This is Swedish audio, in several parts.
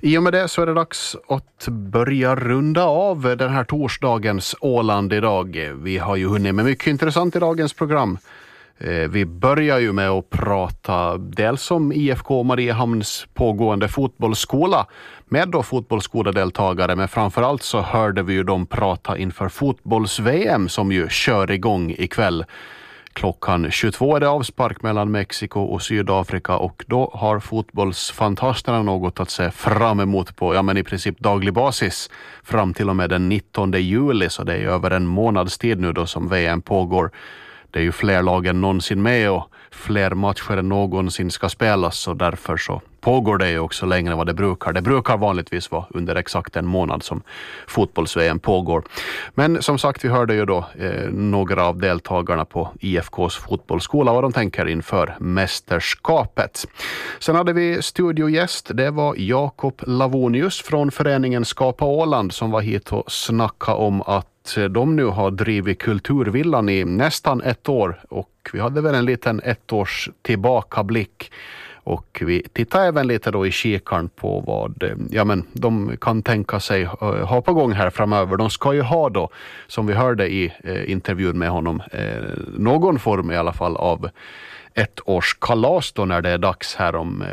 I och med det så är det dags att börja runda av den här torsdagens Åland idag. Vi har ju hunnit med mycket intressant i dagens program. Vi börjar ju med att prata dels om IFK Mariehamns pågående fotbollsskola med då fotbollsskoledeltagare, men framförallt så hörde vi ju dem prata inför fotbolls-VM som ju kör igång ikväll. Klockan 22 är det avspark mellan Mexiko och Sydafrika och då har fotbollsfantasterna något att se fram emot på i princip daglig basis fram till och med den 19 juli, så det är över en månads tid nu då som VM pågår. Det är ju fler lag än någonsin med och fler matcher än någonsin ska spelas, och därför så pågår det ju också längre än vad det brukar. Det brukar vanligtvis vara under exakt en månad som fotbolls-VM pågår. Men som sagt, vi hörde ju då några av deltagarna på IFKs fotbollsskola vad de tänker inför mästerskapet. Sen hade vi studiogäst, det var Jakob Lavonius från föreningen Skapa Åland som var hit och snacka om att de nu har drivit Kulturvillan i nästan ett år, och vi hade väl en liten ettårs tillbakablick. Och vi tittar även lite då i kikaren på vad de kan tänka sig ha på gång här framöver. De ska ju ha då, som vi hörde i intervjun med honom, någon form i alla fall av ett års kalas då när det är dags här om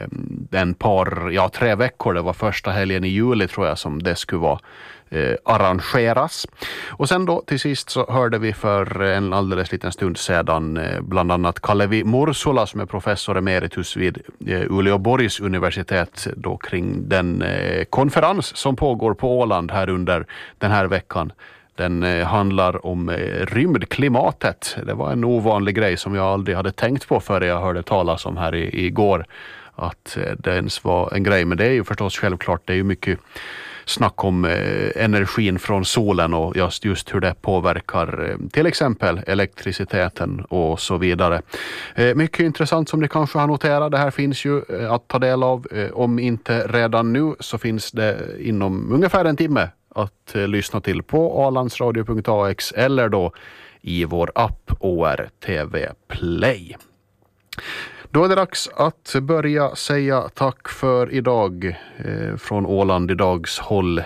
3 veckor. Det var första helgen i juli tror jag som det skulle vara arrangeras. Och sen då till sist så hörde vi för en alldeles liten stund sedan bland annat Kalevi Mursula som är professor emeritus vid Uleåborgs universitet då kring den konferens som pågår på Åland här under den här veckan. Den handlar om rymdklimatet. Det var en ovanlig grej som jag aldrig hade tänkt på förrän jag hörde talas om här igår. Att det ens var en grej. Men det är ju förstås självklart. Det är ju mycket snack om energin från solen och just hur det påverkar till exempel elektriciteten och så vidare. Mycket intressant som ni kanske har noterat. Det här finns ju att ta del av. Om inte redan nu så finns det inom ungefär en timme att lyssna till på alandsradio.ax eller då i vår app ORTV Play. Då är det dags att börja säga tack för idag från Åland idags håll.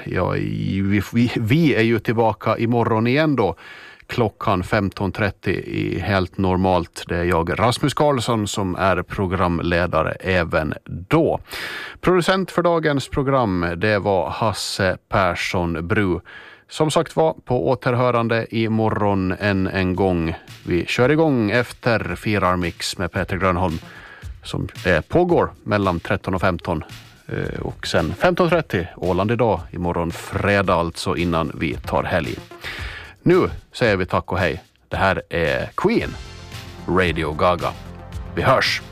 Vi är ju tillbaka imorgon igen då. Klockan 15.30 i helt normalt. Det är jag, Rasmus Karlsson, som är programledare även då. Producent för dagens program, det var Hasse Persson Bru. Som sagt var, på återhörande imorgon en gång. Vi kör igång efter Firarmix med Peter Grönholm som pågår mellan 13 och 15. Och sen 15.30 Åland idag, imorgon fredag alltså innan vi tar helg. Nu säger vi tack och hej. Det här är Queen, Radio Gaga. Vi hörs!